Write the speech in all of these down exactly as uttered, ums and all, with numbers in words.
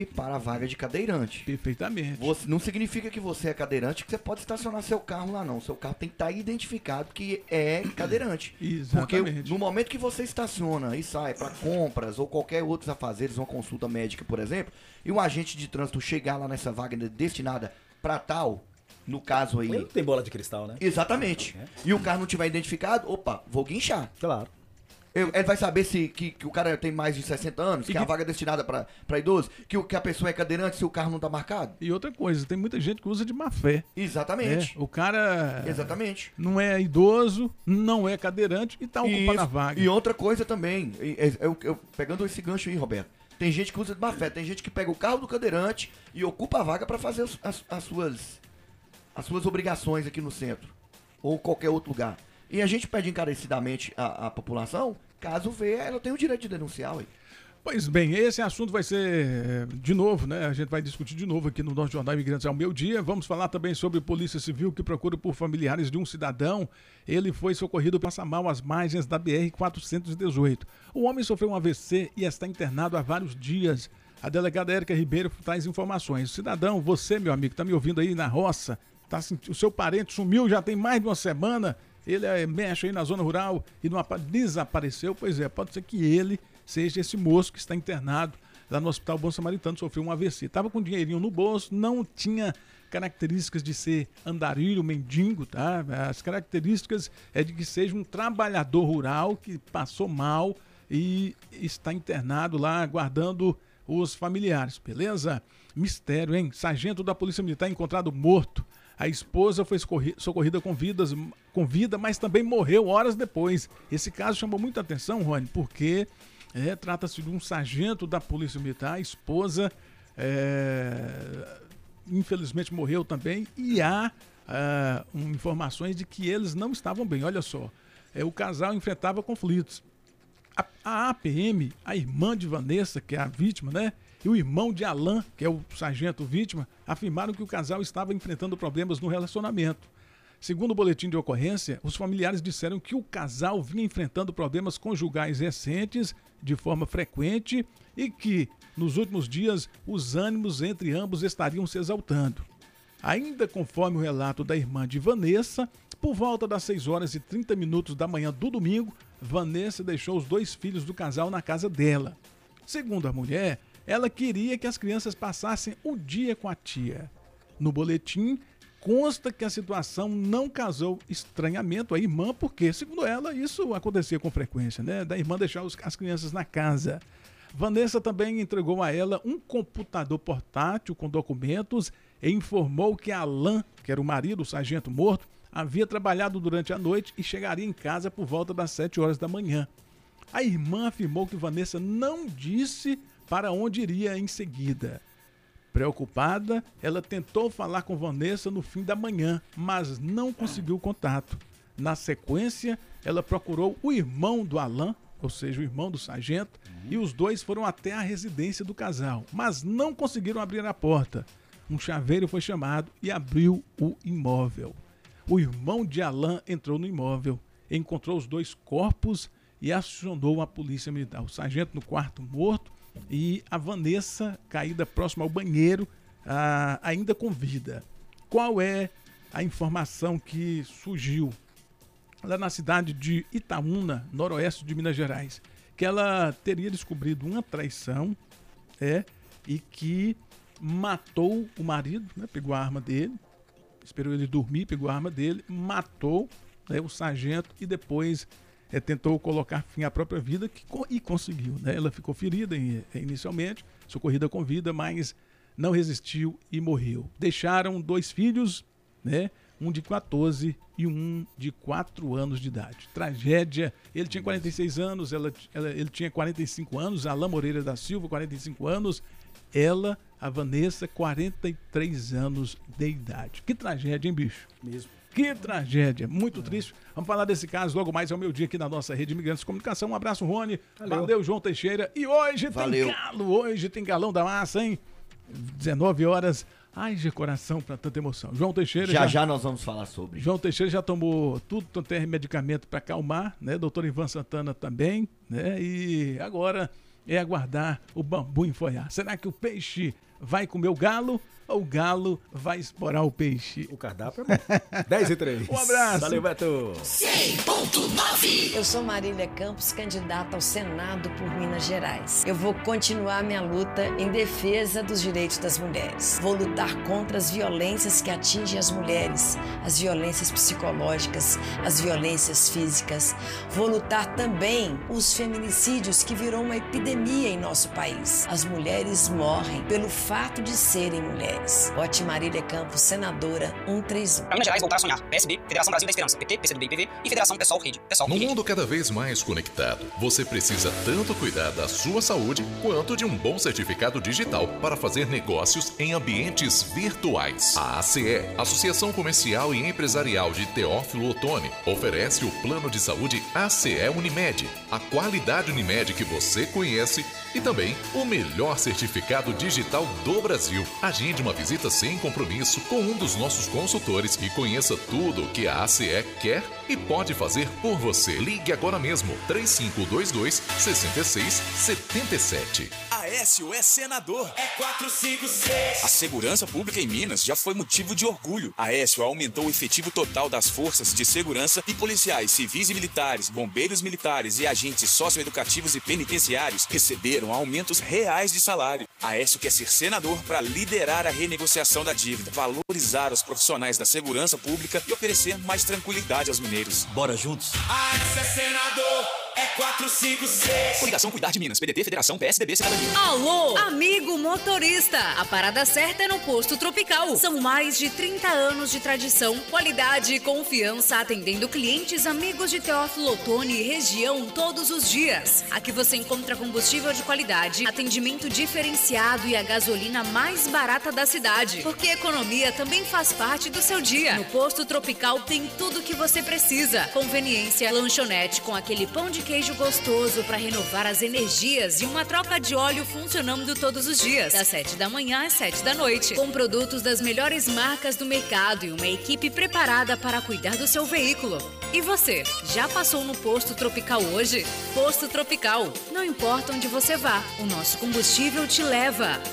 para a vaga de cadeirante. Perfeitamente. Você, não significa que você é cadeirante que você pode estacionar seu carro lá, não. Seu carro tem que estar identificado que é cadeirante. Exatamente. Porque no momento que você estaciona e sai para compras ou qualquer outros afazeres, uma consulta médica, por exemplo, e um agente de trânsito chegar lá nessa vaga destinada para tal, no caso aí... Ele não tem bola de cristal, né? Exatamente. É. E o carro não tiver identificado, opa, vou guinchar. Claro. Eu, ele vai saber se que, que o cara tem mais de sessenta anos, que, que a vaga é destinada para idoso, que, o, que a pessoa é cadeirante se o carro não tá marcado. E outra coisa, tem muita gente que usa de má fé. Exatamente. É, o cara Exatamente. não é idoso, não é cadeirante e tá ocupando Isso. a vaga. E outra coisa também, eu, eu, pegando esse gancho aí, Roberto, tem gente que usa de má fé, tem gente que pega o carro do cadeirante e ocupa a vaga para fazer as, as, as, suas, as suas obrigações aqui no centro, ou qualquer outro lugar. E a gente pede encarecidamente à, à população, caso veja, ela tem o direito de denunciar. Ué. Pois bem, esse assunto vai ser de novo, né? A gente vai discutir de novo aqui no nosso Jornal Imigrantes ao Meio Dia. Vamos falar também sobre Polícia Civil que procura por familiares de um cidadão. Ele foi socorrido por passar mal às margens da B R quatrocentos e dezoito. O homem sofreu um A V C e está internado há vários dias. A delegada Érica Ribeiro traz informações. Cidadão, você, meu amigo, está me ouvindo aí na roça, tá, o seu parente sumiu já tem mais de uma semana. Ele é, mexe aí na zona rural e não desapareceu. Pois é, pode ser que ele seja esse moço que está internado lá no Hospital Bom Samaritano, sofreu um A V C. Estava com dinheirinho no bolso, não tinha características de ser andarilho, mendigo, tá? As características é de que seja um trabalhador rural que passou mal e está internado lá, aguardando os familiares, beleza? Mistério, hein? Sargento da Polícia Militar encontrado morto. A esposa foi socorrida com, vidas, com vida, mas também morreu horas depois. Esse caso chamou muita atenção, Rony, porque é, trata-se de um sargento da Polícia Militar. A esposa, é, infelizmente, morreu também. E há é, um, informações de que eles não estavam bem. Olha só, é, o casal enfrentava conflitos. A, a A P M, a irmã de Vanessa, que é a vítima, né? E o irmão de Alan, que é o sargento vítima, afirmaram que o casal estava enfrentando problemas no relacionamento. Segundo o boletim de ocorrência, os familiares disseram que o casal vinha enfrentando problemas conjugais recentes de forma frequente e que, nos últimos dias, os ânimos entre ambos estariam se exaltando. Ainda conforme o relato da irmã de Vanessa, por volta das seis horas e trinta minutos da manhã do domingo, Vanessa deixou os dois filhos do casal na casa dela. Segundo a mulher, ela queria que as crianças passassem o dia com a tia. No boletim, consta que a situação não causou estranhamento à irmã, porque, segundo ela, isso acontecia com frequência, né? Da irmã deixar os, as crianças na casa. Vanessa também entregou a ela um computador portátil com documentos e informou que Alan, que era o marido, o sargento morto, havia trabalhado durante a noite e chegaria em casa por volta das sete horas da manhã. A irmã afirmou que Vanessa não disse para onde iria em seguida. Preocupada, ela tentou falar com Vanessa no fim da manhã, mas não conseguiu contato. Na sequência, ela procurou o irmão do Alan, ou seja, o irmão do sargento, uhum. e os dois foram até a residência do casal, mas não conseguiram abrir a porta. Um chaveiro foi chamado e abriu o imóvel. O irmão de Alan entrou no imóvel, encontrou os dois corpos e acionou a polícia militar. O sargento no quarto morto, e a Vanessa caída próxima ao banheiro, ah, ainda com vida. Qual é a informação que surgiu lá na cidade de Itaúna, noroeste de Minas Gerais? Que ela teria descobrido uma traição é, e que matou o marido, né, pegou a arma dele, esperou ele dormir, pegou a arma dele, matou, né, o sargento e depois É, tentou colocar fim à própria vida que, e conseguiu, né? Ela ficou ferida inicialmente, socorrida com vida, mas não resistiu e morreu. Deixaram dois filhos, né? Um de quatorze e um de quatro anos de idade. Tragédia. Ele tinha quarenta e seis anos, ela, ela, ele tinha quarenta e cinco anos, Alain Moreira da Silva, quarenta e cinco anos, ela, a Vanessa, quarenta e três anos de idade. Que tragédia, hein, bicho? Mesmo. Que tragédia, muito é. triste. Vamos falar desse caso logo mais ao meu dia aqui na nossa rede Imigrantes de Comunicação. Um abraço, Rony. Valeu, Valeu João Teixeira. E hoje Valeu. tem galo, hoje tem galão da massa, hein? dezenove horas. Ai, de coração pra tanta emoção. João Teixeira. Já, já já nós vamos falar sobre. João Teixeira já tomou tudo, tanto é medicamento para acalmar, né? Doutor Ivan Santana também, né? E agora é aguardar o bambu enfolhar. Será que o peixe vai comer o galo ou o galo vai esporar o peixe? O cardápio é bom. dez e três. Um abraço. Valeu, Beto. cem ponto nove. Eu sou Marília Campos, candidata ao Senado por Minas Gerais. Eu vou continuar minha luta em defesa dos direitos das mulheres. Vou lutar contra as violências que atingem as mulheres, as violências psicológicas, as violências físicas. Vou lutar também os feminicídios, que virou uma epidemia em nosso país. As mulheres morrem pelo fato de serem mulheres. Vote Marília Campos, senadora cento e trinta e um. Para Minas Gerais, voltar a sonhar. P S B, Federação Brasil da Esperança. P T, P C do B e P V e Federação Pessoal Rede. Pessoal No Rede. mundo cada vez mais conectado, você precisa tanto cuidar da sua saúde quanto de um bom certificado digital para fazer negócios em ambientes virtuais. A A C E, Associação Comercial e Empresarial de Teófilo Otoni, oferece o plano de saúde A C E Unimed, a qualidade Unimed que você conhece e também o melhor certificado digital do Brasil. Agende uma visita sem compromisso com um dos nossos consultores e conheça tudo o que a A C E quer e pode fazer por você. Ligue agora mesmo, três cinco dois dois, seis seis sete sete. Aécio é senador. É quatro cinco seis. A segurança pública em Minas já foi motivo de orgulho. Aécio aumentou o efetivo total das forças de segurança e policiais civis e militares, bombeiros militares e agentes socioeducativos e penitenciários receberam aumentos reais de salário. Aécio quer ser senador para liderar a renegociação da dívida, valorizar os profissionais da segurança pública e oferecer mais tranquilidade aos mineiros. Bora juntos? Aécio é senador. É quatro cinco seis. Coligação Cuidar de Minas, P D T, Federação, P S D B, Cidadania. Alô, amigo motorista. A parada certa é no Posto Tropical. São mais de trinta anos de tradição, qualidade e confiança atendendo clientes amigos de Teófilo Otoni e região todos os dias. Aqui você encontra combustível de qualidade, atendimento diferenciado e a gasolina mais barata da cidade. Porque economia também faz parte do seu dia. No Posto Tropical tem tudo o que você precisa. Conveniência, lanchonete com aquele pão de queijo gostoso para renovar as energias e uma troca de óleo funcionando todos os dias, das sete da manhã às sete da noite, com produtos das melhores marcas do mercado e uma equipe preparada para cuidar do seu veículo. E você, já passou no Posto Tropical hoje? Posto Tropical, não importa onde você vá, o nosso combustível te leva.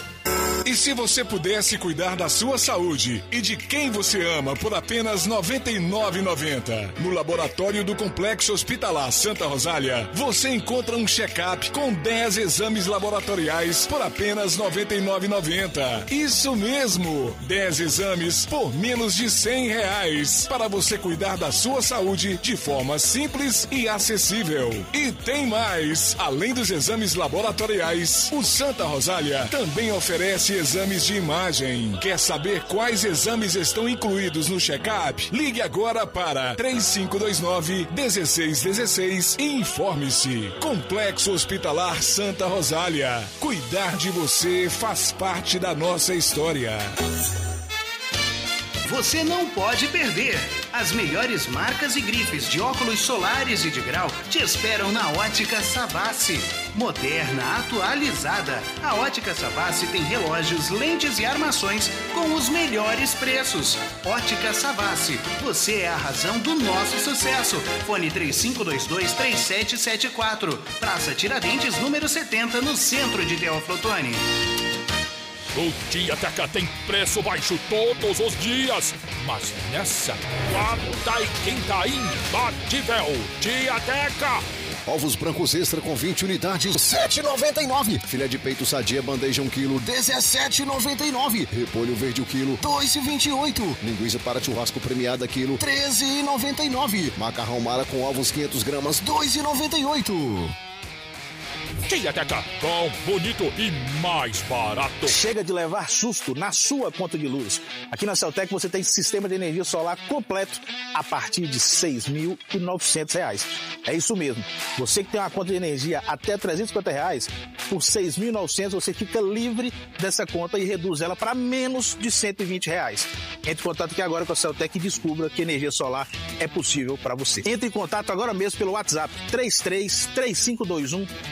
E se você pudesse cuidar da sua saúde e de quem você ama por apenas noventa e nove reais e noventa centavos? No laboratório do Complexo Hospitalar Santa Rosália, você encontra um check-up com dez exames laboratoriais por apenas noventa e nove reais e noventa centavos. Isso mesmo, dez exames por menos de cem reais, para você cuidar da sua saúde de forma simples e acessível. E tem mais, além dos exames laboratoriais, o Santa Rosália também oferece exames de imagem. Quer saber quais exames estão incluídos no check-up? Ligue agora para três cinco dois nove, um seis um seis e informe-se. Complexo Hospitalar Santa Rosália. Cuidar de você faz parte da nossa história. Você não pode perder. As melhores marcas e grifes de óculos solares e de grau te esperam na Ótica Savassi. Moderna, atualizada. A Ótica Savassi tem relógios, lentes e armações com os melhores preços. Ótica Savassi, você é a razão do nosso sucesso. Fone três cinco dois dois, três sete sete quatro. Praça Tiradentes, número setenta, no centro de Teófilo Otoni. O Tia Teca tem preço baixo todos os dias, mas nessa quarta e quinta imbatível. Tia Teca. Ovos brancos extra com vinte unidades, sete reais e noventa e nove centavos. Filé de peito sadia bandeja um quilo, dezessete reais e noventa e nove centavos. Repolho verde o quilo, dois reais e vinte e oito centavos. Linguiça para churrasco premiada quilo, treze reais e noventa e nove centavos. Macarrão Mara com ovos quinhentas gramas, dois reais e noventa e oito centavos. Tia Teca, bom, bonito e mais barato. Chega de levar susto na sua conta de luz. Aqui na Celtec você tem sistema de energia solar completo a partir de seis mil e novecentos reais. É isso mesmo. Você que tem uma conta de energia até trezentos e cinquenta reais, por seis mil e novecentos você fica livre dessa conta e reduz ela para menos de cento e vinte reais. Entre em contato aqui agora com a Celtec e descubra que energia solar é possível para você. Entre em contato agora mesmo pelo WhatsApp três três três cinco dois um, treze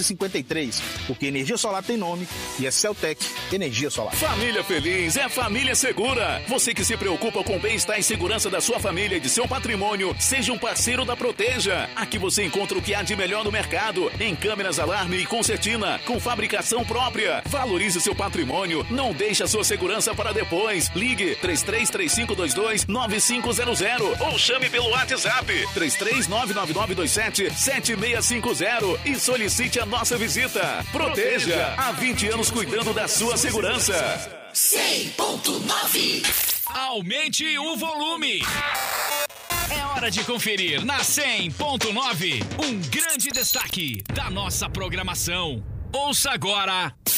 e cinquenta e três, porque energia solar tem nome e é Celtec Energia Solar. Família feliz é família segura. Você que se preocupa com o bem-estar e segurança da sua família e de seu patrimônio, seja um parceiro da Proteja. Aqui você encontra o que há de melhor no mercado, em câmeras alarme e concertina, com fabricação própria. Valorize seu patrimônio, não deixe a sua segurança para depois. Ligue três três três cinco dois dois nove cinco zero zero ou chame pelo WhatsApp três três nove nove nove dois sete sete seis cinco zero e solicite a nossa visita. Proteja, há vinte anos cuidando da sua segurança. cem ponto nove. Aumente o volume. É hora de conferir na cem ponto nove um grande destaque da nossa programação. Ouça agora